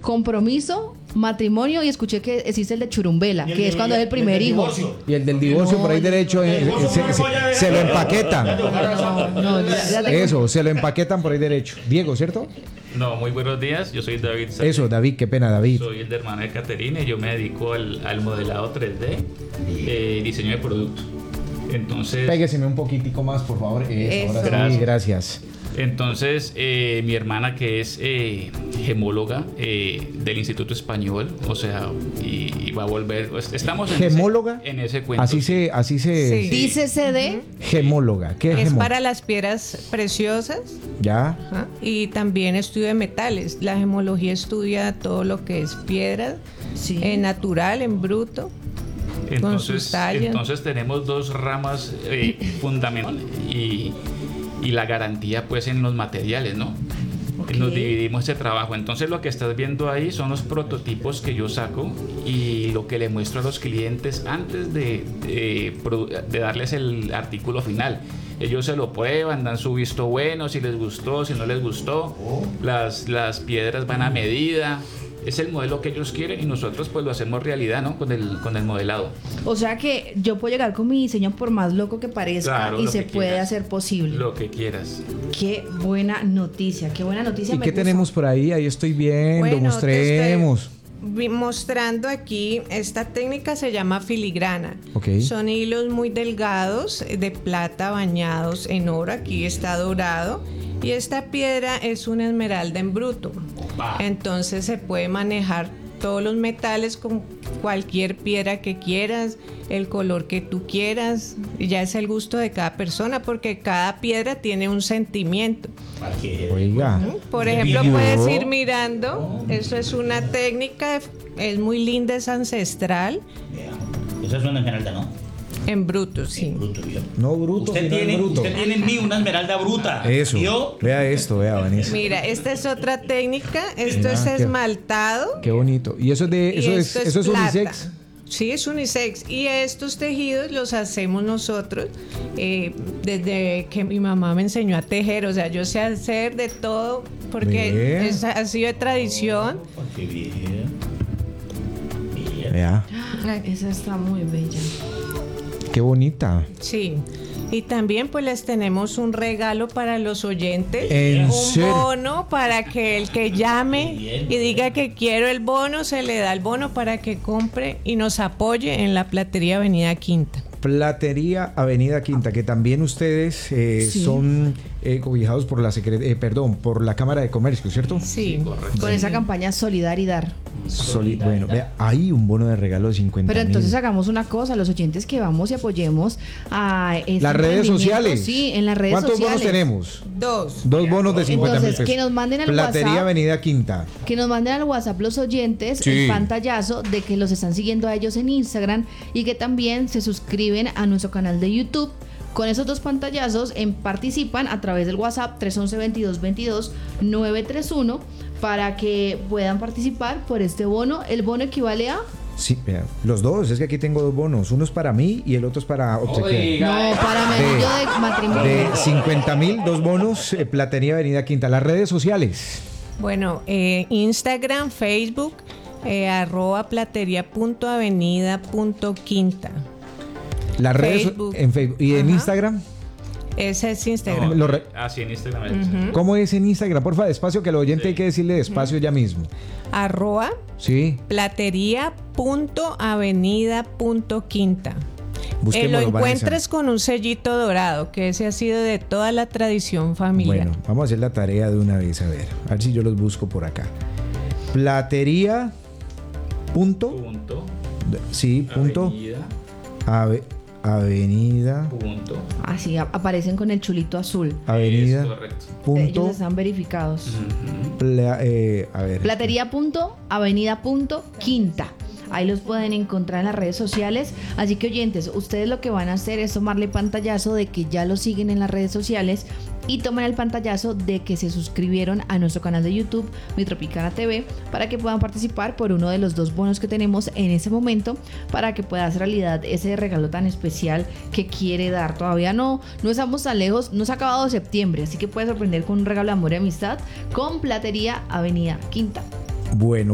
compromiso, matrimonio y escuché que existe el de churumbela, que es cuando es el primer hijo. Y el del divorcio por ahí derecho se lo empaquetan. Eso, se lo empaquetan por ahí derecho. Diego, ¿cierto? No, muy buenos días, yo soy David Sánchez. Eso, David, qué pena, David. Soy el de hermana de Caterina y yo me dedico al modelado 3D, diseño de productos. Entonces... Pégueseme un poquitico más, por favor. Eso. Ahora sí, gracias. Entonces, mi hermana que es gemóloga del Instituto Español, o sea, y va a volver, pues, estamos en ¿gemóloga? En ese cuento. Así se sí. Dice CD. Gemóloga. ¿Qué es para las piedras preciosas. Ya. Ajá. Y también estudio de metales. La gemología estudia todo lo que es piedra, en natural, en bruto. Entonces tenemos dos ramas fundamentales y la garantía pues en los materiales, ¿no? Okay. Nos dividimos ese trabajo. Entonces lo que estás viendo ahí son los prototipos que yo saco y lo que le muestro a los clientes antes de darles el artículo final. Ellos se lo prueban, dan su visto bueno, si les gustó, si no les gustó. Las piedras van a medida. Es el modelo que ellos quieren y nosotros pues lo hacemos realidad, ¿no? Con el modelado. O sea que yo puedo llegar con mi diseño por más loco que parezca, claro, y se puede hacer posible. Lo que quieras. Qué buena noticia, qué buena noticia. ¿Y qué tenemos por ahí? Ahí estoy viendo, mostremos. Mostrando aquí, esta técnica se llama filigrana. Okay. Son hilos muy delgados de plata bañados en oro. Aquí está dorado. Y esta piedra es una esmeralda en bruto. Entonces se puede manejar todos los metales con cualquier piedra que quieras, el color que tú quieras. Ya es el gusto de cada persona porque cada piedra tiene un sentimiento. Oiga. Por ejemplo, puedes ir mirando. Eso es una técnica, es muy linda, es ancestral. Esa es una esmeralda, ¿no? En bruto, sí. En bruto, ¿vio? No bruto, usted sino tiene, en bruto. Usted tiene en mí una esmeralda bruta. Eso. ¿Vio? Vea esto, vea, Vanessa. Mira, esta es otra técnica. Esto es esmaltado. Qué bonito. ¿Y eso es unisex? Sí, es unisex. Y estos tejidos los hacemos nosotros desde que mi mamá me enseñó a tejer. O sea, yo sé hacer de todo porque ha sido de tradición. Qué bien. Vea. Esa está muy bella. Qué bonita. Sí. Y también pues les tenemos un regalo para los oyentes. Un bono para que el que llame y diga que quiero el bono, se le da el bono para que compre y nos apoye en la Platería Avenida Quinta. Platería Avenida Quinta, que también ustedes son cobijados por por la Cámara de Comercio, ¿cierto? Sí, correcto. Con esa campaña Solidaridad. Bueno, vea, hay un bono de regalo de 50,000. Pero entonces hagamos una cosa, los oyentes que vamos y apoyemos a las redes sociales. Sí, en las redes sociales. ¿Cuántos bonos tenemos? Dos bonos de 50,000 pesos. Que nos manden al Platería WhatsApp, Avenida Quinta. Que nos manden al WhatsApp los oyentes el pantallazo de que los están siguiendo a ellos en Instagram y que también se suscriben a nuestro canal de YouTube. Con esos dos pantallazos participan a través del WhatsApp 311-2222-931 para que puedan participar por este bono. El bono equivale a... Sí, vea, los dos, es que aquí tengo dos bonos. Uno es para mí y el otro es para obsequiar. No, para medio de matrimonio. De 50,000, dos bonos, Platería Avenida Quinta. Las redes sociales. Bueno, Instagram, Facebook, @plateria.avenida.quinta. Las redes en Facebook y en Instagram. Ese es Instagram. Sí, en Instagram. ¿Cómo es en Instagram? Porfa, despacio, que al oyente hay que decirle despacio ya mismo. @plateria.avenida.quinta. Lo encuentres con un sellito dorado, que ese ha sido de toda la tradición familiar. Bueno, vamos a hacer la tarea de una vez, a ver si yo los busco por acá. Platería. Avenida. Así aparecen con el chulito azul. Avenida. Ellos están verificados. Platería.avenida.quinta. Ahí los pueden encontrar en las redes sociales. Así que, oyentes, ustedes lo que van a hacer es tomarle pantallazo de que ya lo siguen en las redes sociales y tomen el pantallazo de que se suscribieron a nuestro canal de YouTube, Mi Tropicana TV, para que puedan participar por uno de los dos bonos que tenemos en ese momento, para que pueda hacer realidad ese regalo tan especial que quiere dar. Todavía no estamos tan lejos, no se ha acabado septiembre, así que puedes sorprender con un regalo de amor y amistad con Platería Avenida Quinta. Bueno.